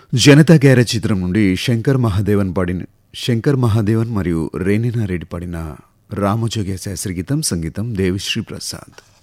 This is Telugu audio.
జనతా గ్యారేజ్ చిత్రం నుండి శంకర్ మహాదేవన్ మరియు రేణినారెడ్డి పాడిన రామజోగ్య శాస్త్రి గీతం, సంగీతం దేవిశ్రీ ప్రసాద్.